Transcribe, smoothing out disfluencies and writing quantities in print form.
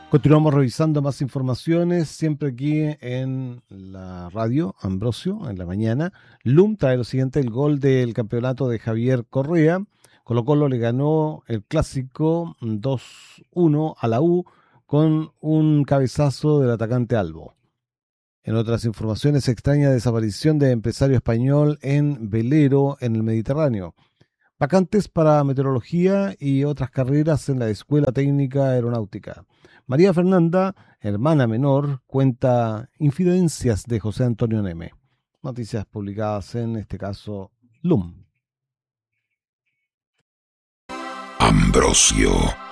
Continuamos revisando más informaciones, siempre aquí en la radio, Ambrosio, en la mañana. LUM trae lo siguiente: el gol del campeonato de Javier Correa. Colo-Colo le ganó el clásico 2-1 a la U con un cabezazo del atacante Albo. En otras informaciones, extraña desaparición de empresario español en velero en el Mediterráneo. Vacantes para meteorología y otras carreras en la Escuela Técnica Aeronáutica. María Fernanda, hermana menor, cuenta infidencias de José Antonio Neme. Noticias publicadas en este caso LUM. Ambrosio